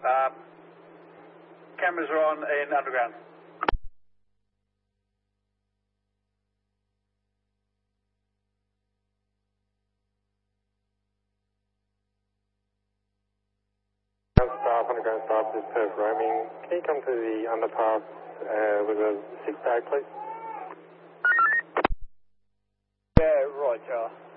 Cameras are on in underground. Underground staff, this is Perth roaming. Can you come to the underpass with a 6 bag, please? Yeah, right,